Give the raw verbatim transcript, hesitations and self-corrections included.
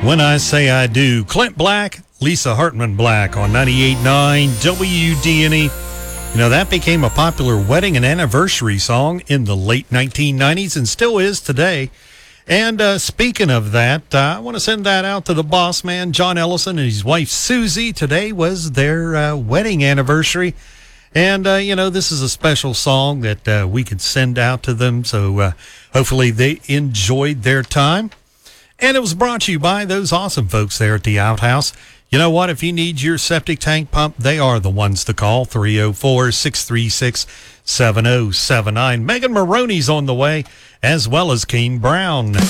When I Say I Do. Clint Black, Lisa Hartman Black on ninety-eight point nine W D N E. You know, that became a popular wedding and anniversary song in the late nineteen nineties and still is today. And uh, speaking of that, uh, I want to send that out to the boss man, John Ellison, and his wife, Susie. Today was their uh, wedding anniversary. And, uh, you know, this is a special song that uh, we could send out to them. So uh, hopefully they enjoyed their time. And it was brought to you by those awesome folks there at the Outhouse. You know what? If you need your septic tank pump, they are the ones to call. three oh four, six three six, seven oh seven nine. Megan Maroney's on the way, as well as Kane Brown.